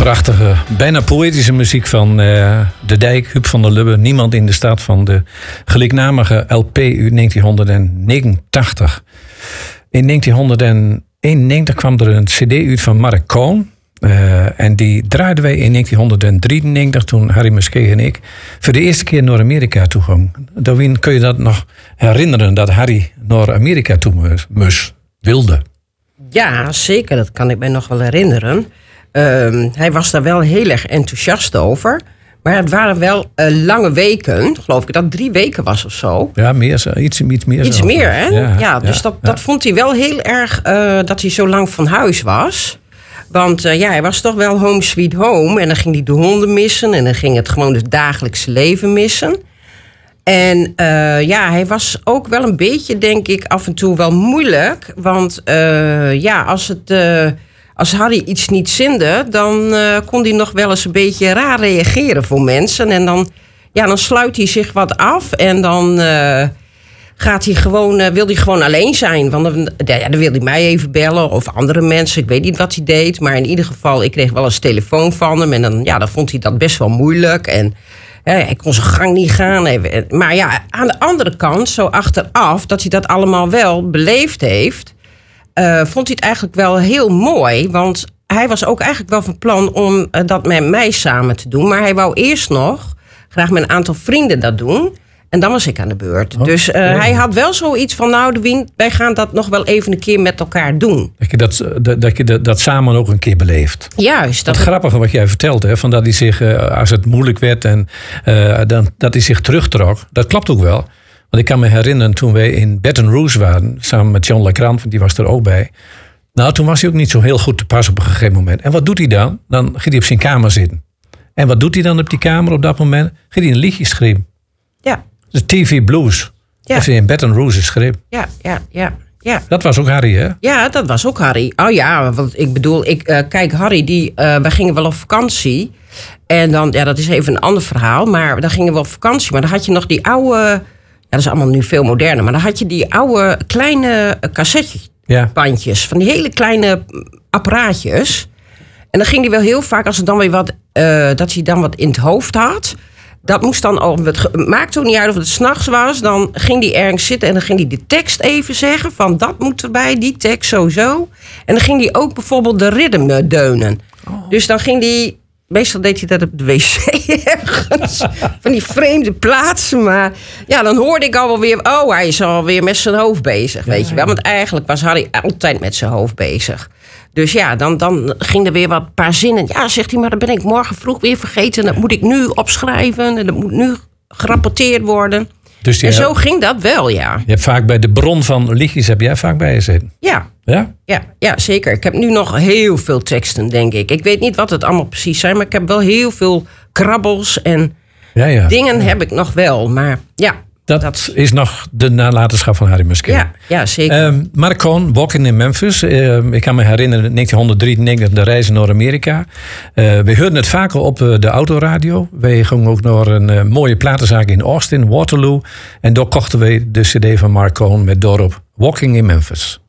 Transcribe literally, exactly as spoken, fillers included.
Prachtige, bijna poëtische muziek van uh, De Dijk, Huub van der Lubbe. Niemand in de stad, van de gelijknamige L P uit negentien negenentachtig. In negentien eenennegentig kwam er een cd uit van Mark Cohn. Uh, en die draaiden wij in negentien drieënnegentig, toen Harry Muskee en ik voor de eerste keer naar Amerika toe gingen. Darwin, kun je dat nog herinneren, dat Harry naar Amerika toe moest, wilde? Ja, zeker. Dat kan ik me nog wel herinneren. Uh, hij was daar wel heel erg enthousiast over. Maar het waren wel uh, lange weken. Geloof ik dat het drie weken was of zo. Ja, meer, iets, iets meer. Iets zo. meer, hè? Ja, ja dus ja, dat, ja. dat vond hij wel heel erg, uh, dat hij zo lang van huis was. Want uh, ja, hij was toch wel home sweet home. En dan ging hij de honden missen. En dan ging het gewoon het dagelijkse leven missen. En uh, ja, hij was ook wel een beetje, denk ik, af en toe wel moeilijk. Want uh, ja, als, het, uh, als Harry iets niet zinde, dan uh, kon hij nog wel eens een beetje raar reageren voor mensen. En dan, ja, dan sluit hij zich wat af en dan uh, gaat hij gewoon, uh, wil hij gewoon alleen zijn. Want dan, ja, dan wil hij mij even bellen of andere mensen. Ik weet niet wat hij deed, maar in ieder geval, ik kreeg wel eens telefoon van hem. En dan, ja, dan vond hij dat best wel moeilijk en... hij kon zijn gang niet gaan. Maar ja, aan de andere kant, zo achteraf, dat hij dat allemaal wel beleefd heeft, Uh, vond hij het eigenlijk wel heel mooi. Want hij was ook eigenlijk wel van plan om uh, dat met mij samen te doen. Maar hij wou eerst nog graag met een aantal vrienden dat doen. En dan was ik aan de beurt. Oh, dus uh, ja. Hij had wel zoiets van, nou, Darwin, wij gaan dat nog wel even een keer met elkaar doen. Dat je dat, dat, dat, je dat, dat samen ook een keer beleeft. Juist. Dat, dat grappige wat jij vertelt, hè, van dat hij zich, uh, als het moeilijk werd en uh, dan, dat hij zich terugtrok. Dat klopt ook wel. Want ik kan me herinneren toen wij in Baton Rouge waren, samen met John LeGrand, want die was er ook bij. Nou, toen was hij ook niet zo heel goed te pas op een gegeven moment. En wat doet hij dan? Dan gaat hij op zijn kamer zitten. En wat doet hij dan op die kamer op dat moment? Gaat hij een liedje schrijven. Ja. De T V Blues. Ja. Heeft hij in Baton Rouge geschreven. Ja, ja, ja. Ja. Dat was ook Harry, hè? Ja, dat was ook Harry. Oh ja, want ik bedoel, ik, uh, kijk, Harry, die, uh, wij gingen wel op vakantie. En dan, ja, dat is even een ander verhaal. Maar dan gingen we op vakantie. Maar dan had je nog die oude, ja, dat is allemaal nu veel moderner. Maar dan had je die oude kleine cassettebandjes. Ja. Van die hele kleine apparaatjes. En dan ging hij wel heel vaak, als het dan weer wat, uh, dat hij dan wat in het hoofd had. Dat moest dan al, het maakte ook niet uit of het 's nachts was. Dan ging hij ergens zitten en dan ging hij de tekst even zeggen. Van dat moet erbij, die tekst sowieso. En dan ging hij ook bijvoorbeeld de ritme deunen. Oh. Dus dan ging hij, meestal deed hij dat op de wc ergens. Van die vreemde plaatsen. Maar ja, dan hoorde ik al wel weer, oh, hij is alweer met zijn hoofd bezig. Weet ja, je wel, want eigenlijk was Harry altijd met zijn hoofd bezig. Dus ja, dan, dan ging er weer wat paar zinnen. Ja, zegt hij, maar dat ben ik morgen vroeg weer vergeten. Dat moet ik nu opschrijven. En dat moet nu gerapporteerd worden. Dus en zo hebt, ging dat wel, ja. Je hebt vaak bij de bron van liedjes heb jij vaak bij gezeten. Ja. Ja? Ja, ja, zeker. Ik heb nu nog heel veel teksten, denk ik. Ik weet niet wat het allemaal precies zijn, maar ik heb wel heel veel krabbels en ja, ja. dingen ja. heb ik nog wel. Maar ja. Dat, dat is nog de nalatenschap van Harry Muskee. Ja, ja, zeker. Um, Mark Cohn, Walking in Memphis. Uh, ik kan me herinneren, negentien drieënnegentig, de reizen naar Amerika. Uh, we hoorden het vaker op uh, de autoradio. Wij gingen ook naar een uh, mooie platenzaak in Austin, Waterloo. En daar kochten we de cd van Mark Cohn met daarop Walking in Memphis.